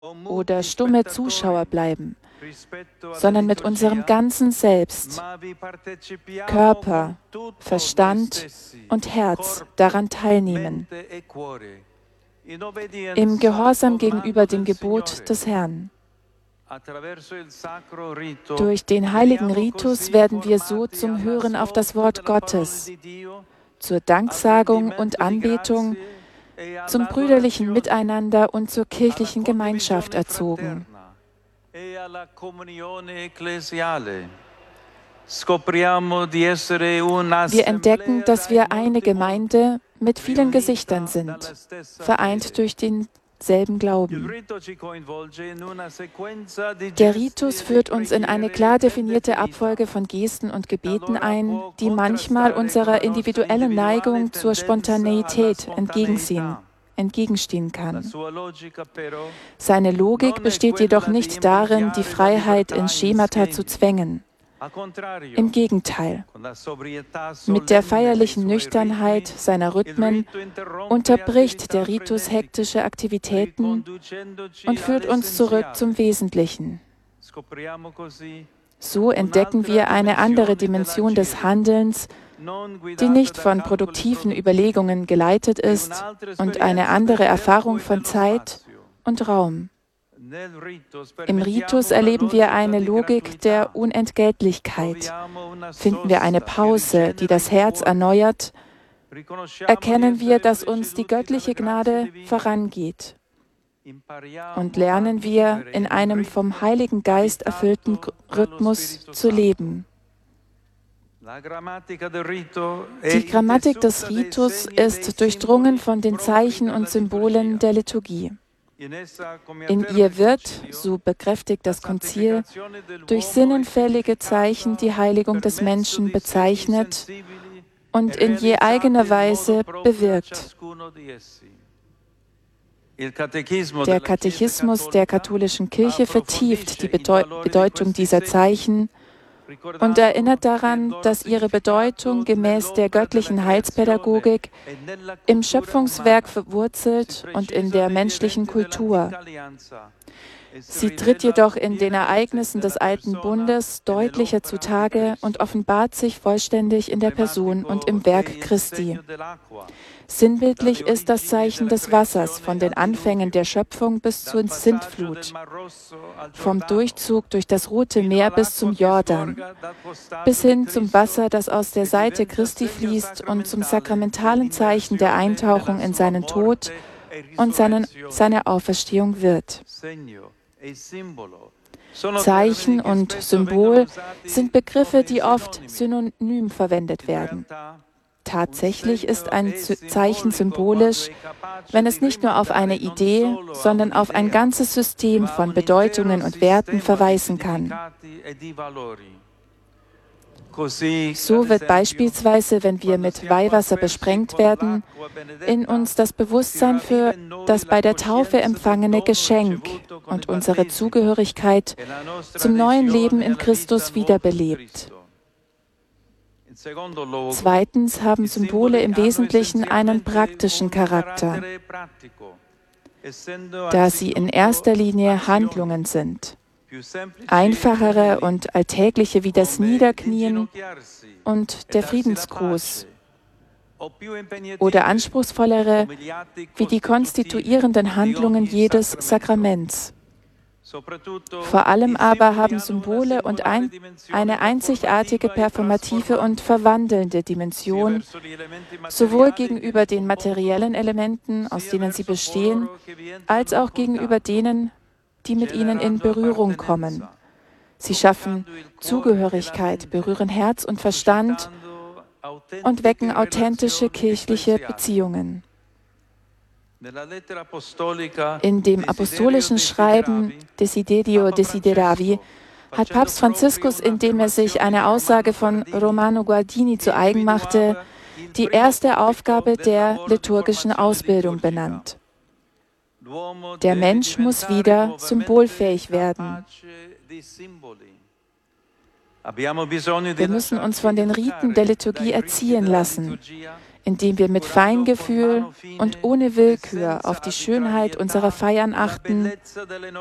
oder stumme Zuschauer bleiben, sondern mit unserem ganzen Selbst, Körper, Verstand und Herz daran teilnehmen, im Gehorsam gegenüber dem Gebot des Herrn. Durch den heiligen Ritus werden wir so zum Hören auf das Wort Gottes, zur Danksagung und Anbetung, zum brüderlichen Miteinander und zur kirchlichen Gemeinschaft erzogen. Wir entdecken, dass wir eine Gemeinde mit vielen Gesichtern sind, vereint durch denselben Glauben. Der Ritus führt uns in eine klar definierte Abfolge von Gesten und Gebeten ein, die manchmal unserer individuellen Neigung zur Spontaneität entgegenstehen kann. Seine Logik besteht jedoch nicht darin, die Freiheit in Schemata zu zwängen. Im Gegenteil, mit der feierlichen Nüchternheit seiner Rhythmen unterbricht der Ritus hektische Aktivitäten und führt uns zurück zum Wesentlichen. So entdecken wir eine andere Dimension des Handelns, die nicht von produktiven Überlegungen geleitet ist, und eine andere Erfahrung von Zeit und Raum. Im Ritus erleben wir eine Logik der Unentgeltlichkeit. Finden wir eine Pause, die das Herz erneuert, erkennen wir, dass uns die göttliche Gnade vorangeht. Und lernen wir, in einem vom Heiligen Geist erfüllten Rhythmus zu leben. Die Grammatik des Ritus ist durchdrungen von den Zeichen und Symbolen der Liturgie. In ihr wird, so bekräftigt das Konzil, durch sinnenfällige Zeichen die Heiligung des Menschen bezeichnet und in je eigener Weise bewirkt. Der Katechismus der katholischen Kirche vertieft die Bedeutung dieser Zeichen und erinnert daran, dass ihre Bedeutung gemäß der göttlichen Heilspädagogik im Schöpfungswerk verwurzelt und in der menschlichen Kultur. Sie tritt jedoch in den Ereignissen des Alten Bundes deutlicher zutage und offenbart sich vollständig in der Person und im Werk Christi. Sinnbildlich ist das Zeichen des Wassers von den Anfängen der Schöpfung bis zur Sintflut, vom Durchzug durch das Rote Meer bis zum Jordan, bis hin zum Wasser, das aus der Seite Christi fließt und zum sakramentalen Zeichen der Eintauchung in seinen Tod und seine Auferstehung wird. Zeichen und Symbol sind Begriffe, die oft synonym verwendet werden. Tatsächlich ist ein Zeichen symbolisch, wenn es nicht nur auf eine Idee, sondern auf ein ganzes System von Bedeutungen und Werten verweisen kann. So wird beispielsweise, wenn wir mit Weihwasser besprengt werden, in uns das Bewusstsein für das bei der Taufe empfangene Geschenk und unsere Zugehörigkeit zum neuen Leben in Christus wiederbelebt. Zweitens haben Symbole im Wesentlichen einen praktischen Charakter, da sie in erster Linie Handlungen sind. Einfachere und alltägliche wie das Niederknien und der Friedensgruß oder anspruchsvollere wie die konstituierenden Handlungen jedes Sakraments. Vor allem aber haben Symbole und eine einzigartige performative und verwandelnde Dimension, sowohl gegenüber den materiellen Elementen, aus denen sie bestehen, als auch gegenüber denen, die mit ihnen in Berührung kommen. Sie schaffen Zugehörigkeit, berühren Herz und Verstand und wecken authentische kirchliche Beziehungen. In dem apostolischen Schreiben Desiderio Desideravi hat Papst Franziskus, indem er sich eine Aussage von Romano Guardini zu eigen machte, die erste Aufgabe der liturgischen Ausbildung benannt. Der Mensch muss wieder symbolfähig werden. Wir müssen uns von den Riten der Liturgie erziehen lassen, indem wir mit Feingefühl und ohne Willkür auf die Schönheit unserer Feiern achten